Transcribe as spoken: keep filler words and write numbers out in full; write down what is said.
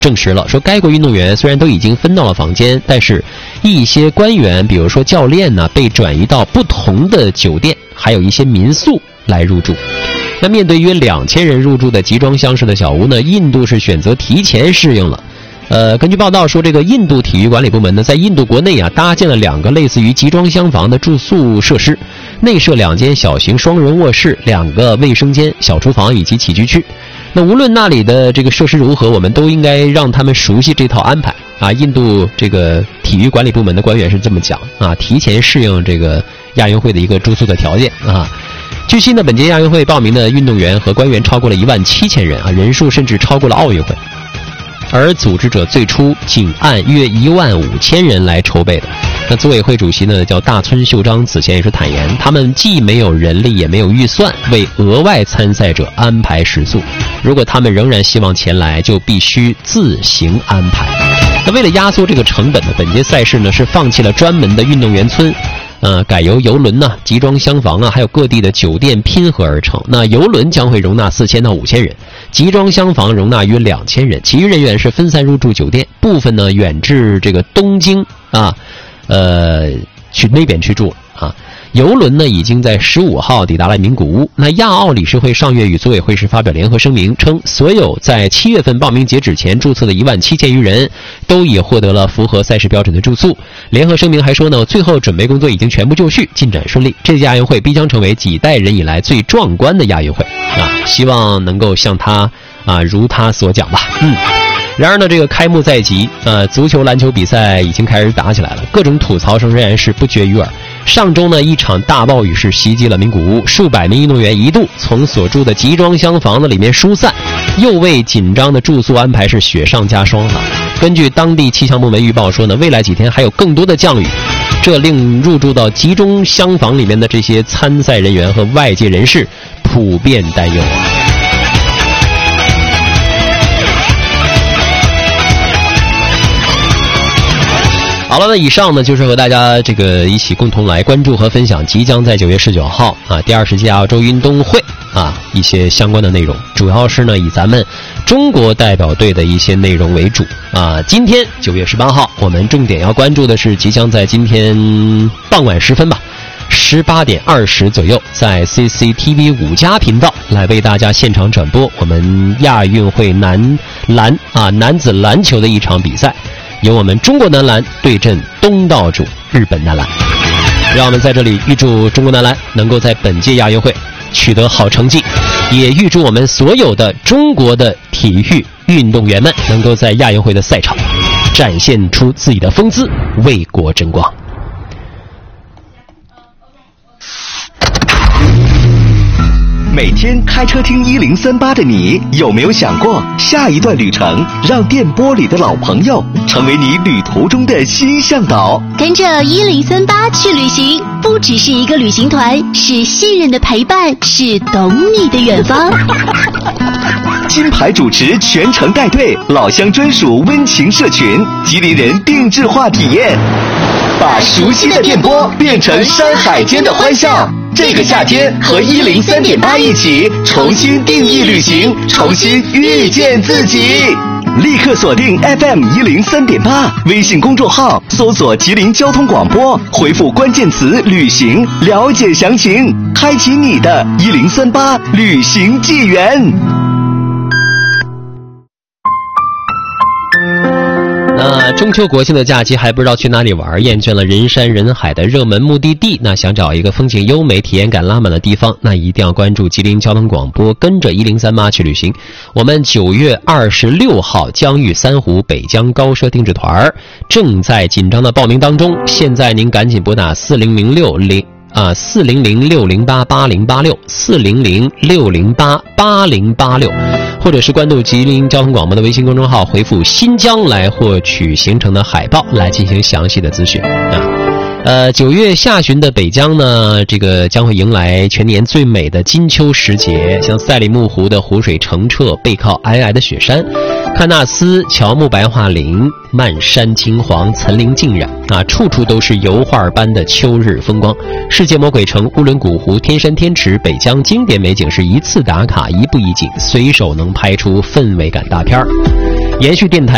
证实了，说该国运动员虽然都已经分到了房间，但是一些官员，比如说教练呢，被转移到不同的酒店，还有一些民宿来入住。那面对约两千人入住的集装箱式的小屋呢，印度是选择提前适应了。呃，根据报道说，这个印度体育管理部门呢，在印度国内啊搭建了两个类似于集装箱房的住宿设施，内设两间小型双人卧室、两个卫生间、小厨房以及起居区。那无论那里的这个设施如何，我们都应该让他们熟悉这套安排啊。印度这个体育管理部门的官员是这么讲啊，提前适应这个亚运会的一个住宿的条件啊。据悉呢，本届亚运会报名的运动员和官员超过了一万七千人啊，人数甚至超过了奥运会。而组织者最初仅按约一万五千人来筹备的。那组委会主席呢叫大村秀章，此前也是坦言，他们既没有人力也没有预算为额外参赛者安排食宿，如果他们仍然希望前来，就必须自行安排。那为了压缩这个成本呢，本届赛事呢是放弃了专门的运动员村，呃，改由邮轮呢、集装箱房啊，还有各地的酒店拼合而成。那邮轮将会容纳四千到五千人，集装箱房容纳约两千人，其余人员是分散入住酒店，部分呢远至这个东京啊，呃，去那边去住了啊。邮轮呢已经在十五号抵达了名古屋。那亚奥理事会上月与组委会时发表联合声明，称所有在七月份报名截止前注册的一万七千余人都已获得了符合赛事标准的住宿。联合声明还说呢，最后准备工作已经全部就绪，进展顺利。这届亚运会必将成为几代人以来最壮观的亚运会啊！希望能够像他啊如他所讲吧。嗯。然而呢，这个开幕在即，呃，足球、篮球比赛已经开始打起来了，各种吐槽声仍然是不绝于耳。上周呢，一场大暴雨是袭击了名古屋，数百名运动员一度从所住的集装箱房子里面疏散，又为紧张的住宿安排是雪上加霜啊。根据当地气象部门预报说呢，未来几天还有更多的降雨，这令入住到集装箱房里面的这些参赛人员和外界人士普遍担忧。好了，那以上呢就是和大家这个一起共同来关注和分享即将在九月十九号啊第二十届亚洲运动会啊一些相关的内容，主要是呢以咱们中国代表队的一些内容为主啊。今天九月十八号，我们重点要关注的是即将在今天傍晚时分吧，十八点二十左右，在 C C T V 五加频道来为大家现场转播我们亚运会男篮啊男子篮球的一场比赛。由我们中国男篮对阵东道主日本男篮，让我们在这里预祝中国男篮能够在本届亚运会取得好成绩，也预祝我们所有的中国的体育运动员们能够在亚运会的赛场展现出自己的风姿，为国争光。 每天开车听一零三八的你，有没有想过下一段旅程让电波里的老朋友成为你旅途中的新向导？ 跟着一零三八去旅行，不只是一个旅行团，是信任的陪伴，是懂你的远方。 金牌主持全程带队，老乡专属温情社群，吉林人定制化体验，把熟悉的电波变成山海间的欢笑。这个夏天和一零三点八一起重新定义旅行，重新遇见自己。立刻锁定 F M 一零三点八，微信公众号搜索吉林交通广播，回复关键词旅行，了解详情，开启你的一零三八旅行纪元。 那中秋国庆的假期还不知道去哪里玩，厌倦了人山人海的热门目的地，那想找一个风景优美、体验感拉满的地方，那一定要关注吉林交通广播，跟着一零三八去旅行。我们九月二十六号江豫三湖北疆高奢定制团正在紧张的报名当中，现在您赶紧拨打四零零六零啊四零零六零八八零八六四零零六零八八零八六，或者是关注吉林交通广播的微信公众号，回复新疆来获取行程的海报，来进行详细的咨询啊。呃，九月下旬的北疆呢，这个将会迎来全年最美的金秋时节，像赛里木湖的湖水澄澈，背靠皑皑的雪山，喀纳斯乔木白桦林，漫山青黄，层林尽染啊，处处都是油画般的秋日风光。世界魔鬼城、乌伦古湖、天山天池，北疆经典美景是一次打卡，一步一景，随手能拍出氛围感大片儿。延续电台